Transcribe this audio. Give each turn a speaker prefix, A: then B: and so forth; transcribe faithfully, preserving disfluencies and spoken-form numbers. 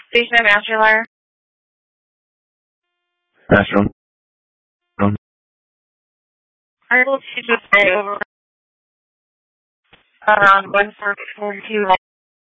A: Station of Master Lair.
B: Master. Um,
A: Are you able to just stay over around one four forty two?